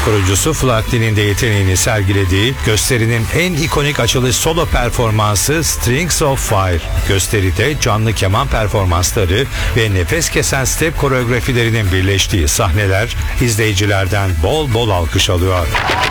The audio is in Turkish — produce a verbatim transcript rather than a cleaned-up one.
Kurucusu Flatlin'in de yeteneğini sergilediği gösterinin en ikonik açılış solo performansı Strings of Fire. Gösteride canlı keman performansları ve nefes kesen step koreografilerinin birleştiği sahneler izleyicilerden bol bol alkış alıyor.